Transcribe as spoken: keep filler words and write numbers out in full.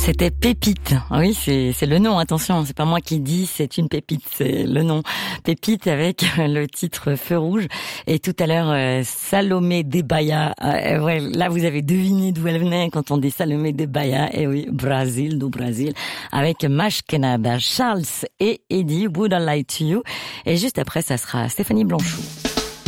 C'était Pépite. Oui, c'est, c'est le nom, attention, c'est pas moi qui dis c'est une pépite, c'est le nom. Pépite avec le titre Feu Rouge. Et tout à l'heure, euh, Salomé Debaya. Euh, ouais, là, vous avez deviné d'où elle venait quand on dit Salomé Debaya. Et oui, Brésil, du Brésil. Avec Mash Canada, Charles et Eddie, Would I Lie to You. Et juste après, ça sera Stéphanie Blanchot.